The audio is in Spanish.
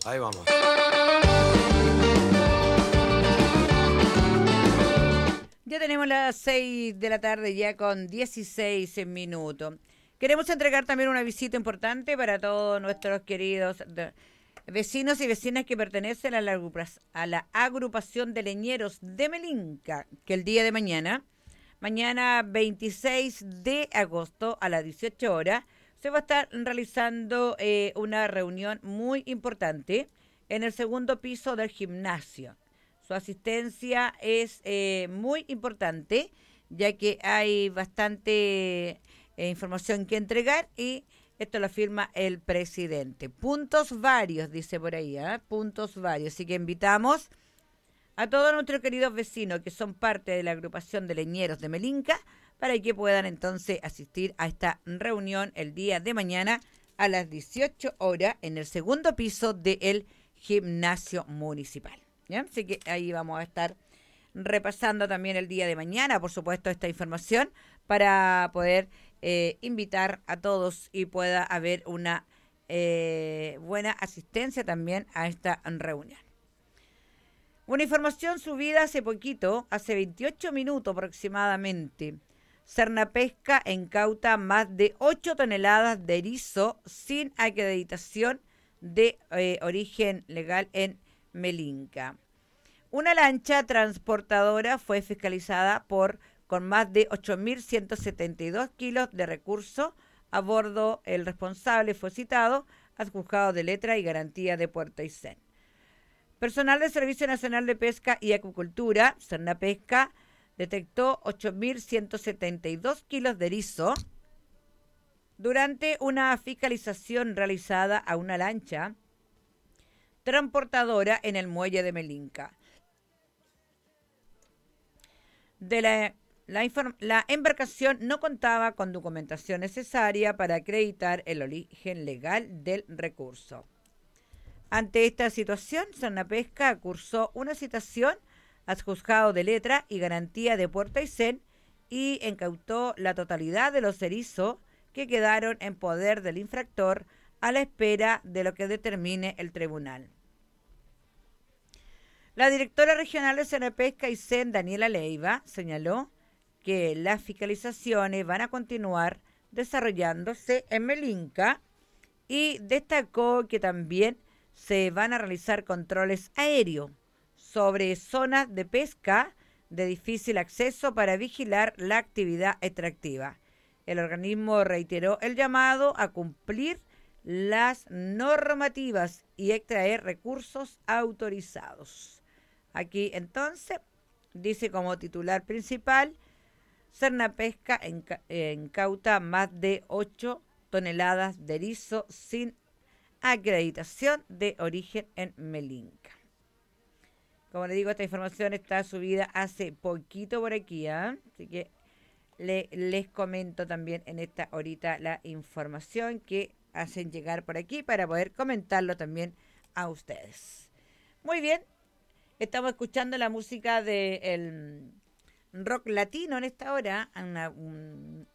Ahí vamos. Ya tenemos las 6 de la tarde ya con 16 minutos. Queremos entregar también una visita importante para todos nuestros queridos vecinos y vecinas que pertenecen a la agrupación de leñeros de Melinca, que el día de mañana 26 de agosto a las 18 horas, se va a estar realizando una reunión muy importante en el segundo piso del gimnasio. Su asistencia es muy importante, ya que hay bastante información que entregar y esto lo afirma el presidente. Puntos varios, dice por ahí, ¿eh? Puntos varios. Así que invitamos a todos nuestros queridos vecinos que son parte de la agrupación de leñeros de Melinca para que puedan entonces asistir a esta reunión el día de mañana a las 18 horas en el segundo piso del gimnasio municipal. ¿Ya? Así que ahí vamos a estar repasando también el día de mañana, por supuesto, esta información para poder invitar a todos y pueda haber una buena asistencia también a esta reunión. Una información subida hace poquito, hace 28 minutos aproximadamente. Cernapesca incauta más de 8 toneladas de erizo sin acreditación de origen legal en Melinca. Una lancha transportadora fue fiscalizada con más de 8.172 kilos de recursos a bordo. El responsable fue citado al juzgado de letra y garantía de Puerto Aysén. Personal del Servicio Nacional de Pesca y Acuicultura, Cernapesca, detectó 8.172 kilos de erizo durante una fiscalización realizada a una lancha transportadora en el muelle de Melinca. La embarcación no contaba con documentación necesaria para acreditar el origen legal del recurso. Ante esta situación, Cernapesca cursó una citación al juzgado de letra y garantía de Puerto Aysén y incautó la totalidad de los erizos que quedaron en poder del infractor a la espera de lo que determine el tribunal. La directora regional de Cernapesca Aysén, Daniela Leiva, señaló que las fiscalizaciones van a continuar desarrollándose en Melinca y destacó que también se van a realizar controles aéreos sobre zonas de pesca de difícil acceso para vigilar la actividad extractiva. El organismo reiteró el llamado a cumplir las normativas y extraer recursos autorizados. Aquí entonces dice como titular principal: Cernapesca incauta más de 8 toneladas de erizo sin acreditación de origen en Melinca. Como le digo, esta información está subida hace poquito por aquí, ¿eh? Así que les comento también en esta horita la información que hacen llegar por aquí para poder comentarlo también a ustedes. Muy bien, estamos escuchando la música del rock latino en esta hora,